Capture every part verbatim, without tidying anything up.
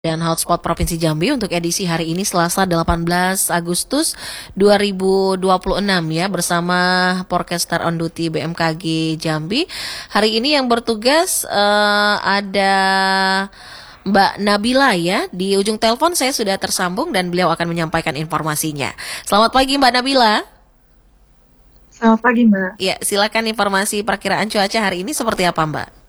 Dan Hotspot Provinsi Jambi untuk edisi hari ini Selasa delapan belas Agustus dua ribu dua puluh enam ya, bersama Porkestar on Duty B M K G Jambi. Hari ini yang bertugas uh, ada Mbak Nabila ya. Di ujung telepon saya sudah tersambung dan beliau akan menyampaikan informasinya. Selamat pagi Mbak Nabila. Selamat pagi Mbak. Ya, silakan informasi perkiraan cuaca hari ini seperti apa Mbak?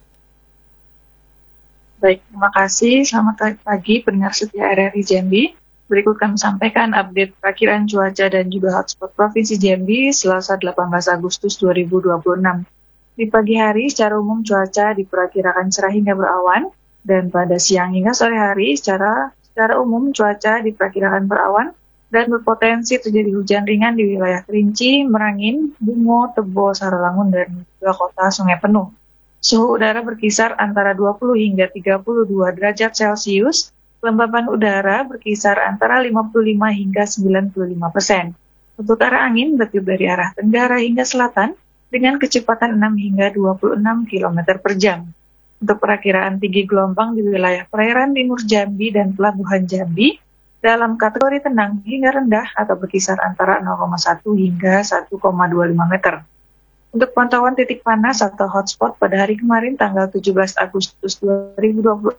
Baik, terima kasih. Selamat pagi pendengar setia R R I Jambi. Berikut kami sampaikan update perkiraan cuaca dan juga hotspot Provinsi Jambi Selasa delapan belas Agustus dua ribu dua puluh enam. Di pagi hari secara umum cuaca diperkirakan cerah hingga berawan, dan pada siang hingga sore hari secara secara umum cuaca diperkirakan berawan dan berpotensi terjadi hujan ringan di wilayah Kerinci, Merangin, Bungo, Tebo, Saralangun, dan juga kota Sungai Penuh. Suhu udara berkisar antara dua puluh hingga tiga puluh dua derajat Celcius, kelembapan udara berkisar antara lima puluh lima hingga sembilan puluh lima persen. Untuk arah angin bertiup dari arah tenggara hingga selatan dengan kecepatan enam hingga dua puluh enam kilometer per jam. Untuk perakiraan tinggi gelombang di wilayah perairan timur Jambi dan pelabuhan Jambi dalam kategori tenang hingga rendah atau berkisar antara nol koma satu hingga satu koma dua lima meter. Untuk pantauan titik panas atau hotspot pada hari kemarin tanggal tujuh belas Agustus dua ribu dua puluh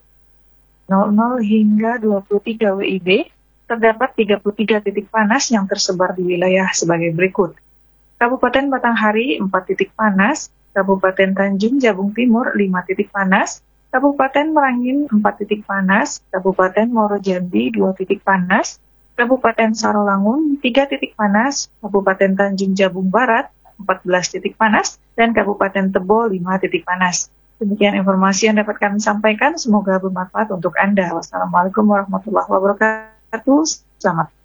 hingga dua puluh tiga W I B, terdapat tiga puluh tiga titik panas yang tersebar di wilayah sebagai berikut. Kabupaten Batanghari empat titik panas, Kabupaten Tanjung Jabung Timur lima titik panas, Kabupaten Merangin empat titik panas, Kabupaten Muaro Jambi dua titik panas, Kabupaten Saralangun tiga titik panas, Kabupaten Tanjung Jabung Barat empat belas titik panas, dan Kabupaten Tebo lima titik panas. Demikian informasi yang dapat kami sampaikan, semoga bermanfaat untuk Anda. Wassalamualaikum warahmatullahi wabarakatuh. Selamat